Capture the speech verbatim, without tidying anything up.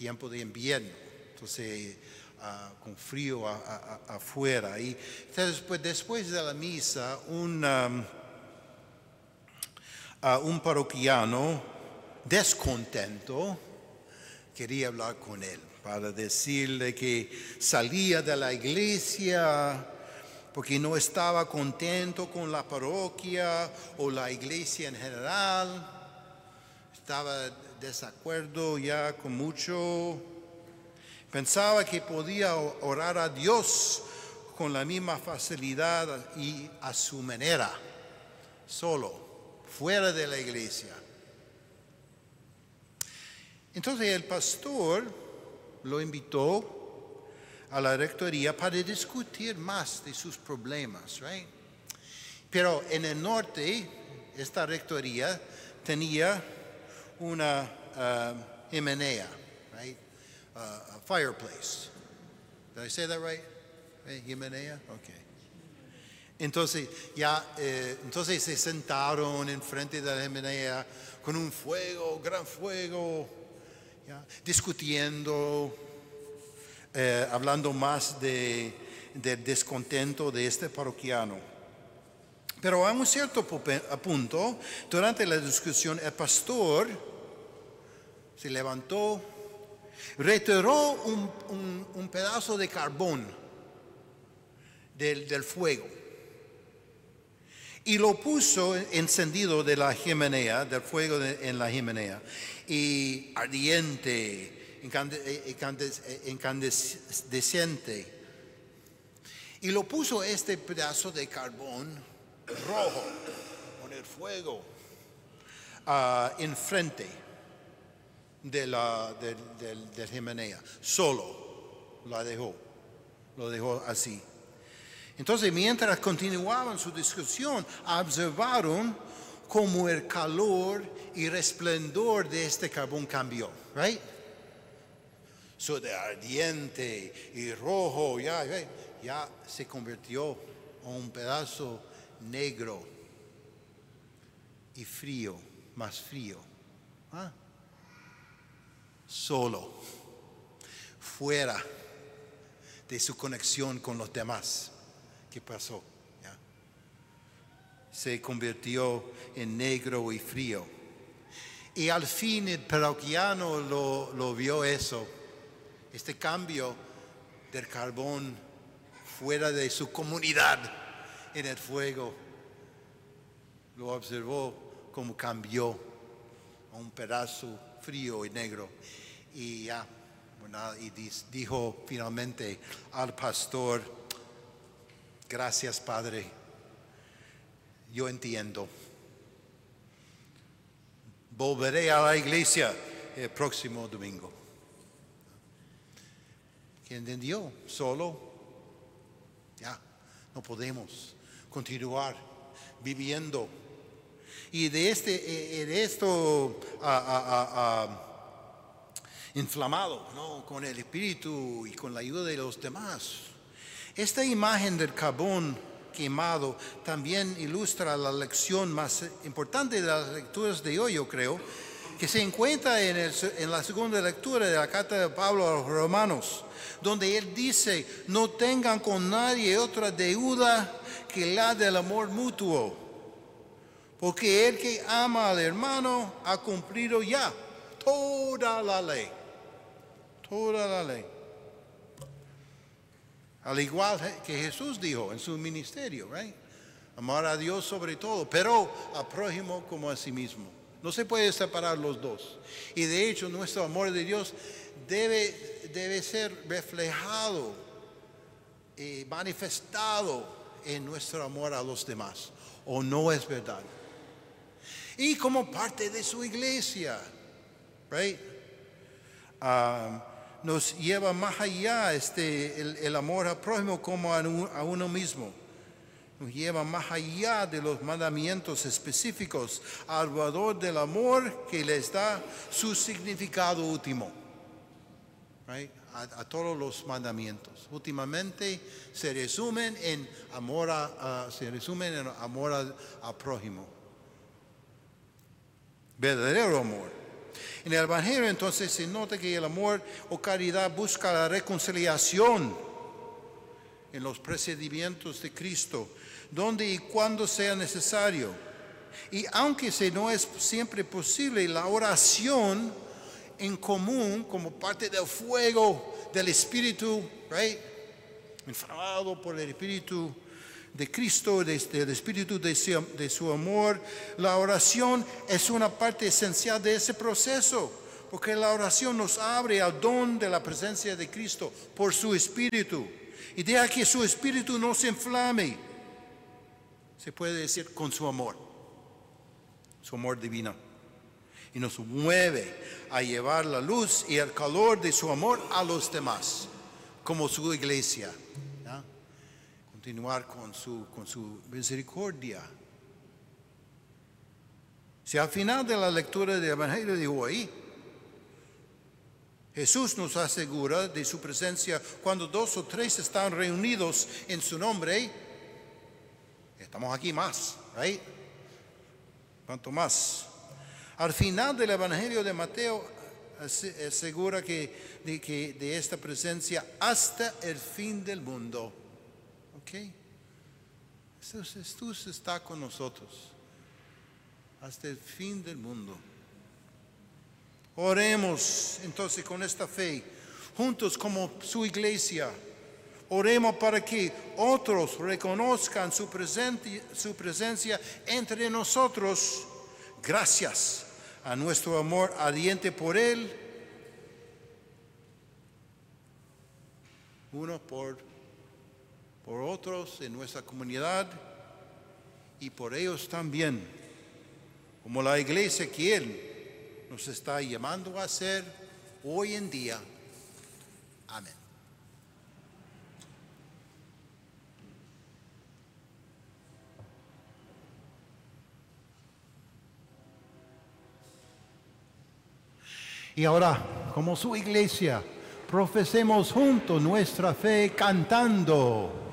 tiempo de invierno, entonces uh, con frío a, a, a, afuera. Y entonces, pues, después de la misa, un, um, uh, un parroquiano descontento quería hablar con él para decirle que salía de la iglesia porque no estaba contento con la parroquia o la iglesia en general. Estaba desacuerdo ya con mucho. Pensaba que podía orar a Dios con la misma facilidad y a su manera, solo, fuera de la iglesia. Entonces el pastor lo invitó a la rectoría para discutir más de sus problemas, right? Pero en el norte, esta rectoría tenía una uh, chimenea, right? Uh, a fireplace. Did I say that right? Eh, chimenea? Okay. Entonces, ya, eh, entonces se sentaron enfrente de la chimenea con un fuego, gran fuego, ¿ya? Discutiendo, eh, hablando más de, del descontento de este parroquiano. Pero a un cierto punto, durante la discusión, el pastor se levantó, retiró un, un, un pedazo de carbón del, del fuego y lo puso encendido de la chimenea, del fuego de, en la chimenea, y ardiente, incandescente. Y lo puso este pedazo de carbón rojo con el fuego uh, enfrente de la de, de, de chimenea. Solo la dejó, lo dejó así. Entonces, mientras continuaban su discusión, observaron cómo el calor y resplendor de este carbón cambió, right? So de ardiente y rojo, ya, ya, ya se convirtió en un pedazo negro y frío, más frío. ¿Ah? Solo, fuera de su conexión con los demás. ¿Qué pasó? ¿Ya? Se convirtió en negro y frío. Y al fin el parroquiano lo, lo vio eso, este cambio del carbón fuera de su comunidad en el fuego. Lo observó como cambió a un pedazo frío y negro. Y ya, bueno, y dijo finalmente al pastor: gracias, Padre, yo entiendo. Volveré a la iglesia el próximo domingo. ¿Quién entendió? Solo, ya, no podemos continuar viviendo. Y de, este, de esto a, a, a, inflamado, ¿no? Con el espíritu y con la ayuda de los demás. Esta imagen del carbón quemado también ilustra la lección más importante de las lecturas de hoy, yo creo, que se encuentra en, el, en la segunda lectura de la carta de Pablo a los Romanos, donde él dice: no tengan con nadie otra deuda que la del amor mutuo, porque el que ama al hermano ha cumplido ya toda la ley, toda la ley. Al igual que Jesús dijo en su ministerio, right? Amar a Dios sobre todo, pero al prójimo como a sí mismo. No se puede separar los dos. Y de hecho, nuestro amor de Dios debe, debe ser reflejado y manifestado en nuestro amor a los demás. ¿O no es verdad? Y como parte de su iglesia, right? Um, nos lleva más allá este, el, el amor al prójimo como a, un, a uno mismo. Nos lleva más allá de los mandamientos específicos, alrededor del amor que les da su significado último. Right? A, a todos los mandamientos. Últimamente se resumen en amor a, a, se resumen en amor al, al prójimo. Verdadero amor. En el Evangelio entonces se nota que el amor o caridad busca la reconciliación en los procedimientos de Cristo, donde y cuando sea necesario. Y aunque se no es siempre posible, la oración en común como parte del fuego del Espíritu, right? Inflamado por el Espíritu de Cristo, desde el Espíritu de su, de su amor, la oración es una parte esencial de ese proceso, porque la oración nos abre al don de la presencia de Cristo por su Espíritu, y deja que su Espíritu no se inflame, se puede decir, con su amor, su amor divino, y nos mueve a llevar la luz y el calor de su amor a los demás, como su iglesia. Continuar con su, con su misericordia. Si al final de la lectura del Evangelio de hoy, Jesús nos asegura de su presencia cuando dos o tres están reunidos en su nombre, estamos aquí más, ¿right? ¿Cuánto más? Al final del Evangelio de Mateo asegura que de, que de esta presencia hasta el fin del mundo. ¿Ok? Jesús está con nosotros hasta el fin del mundo. Oremos entonces con esta fe, juntos como su iglesia. Oremos para que otros reconozcan su, presente, su presencia entre nosotros, gracias a nuestro amor ardiente por Él, uno por por otros en nuestra comunidad y por ellos también, como la iglesia que Él nos está llamando a hacer hoy en día. Amén. Y ahora, como su iglesia, profesemos juntos nuestra fe cantando.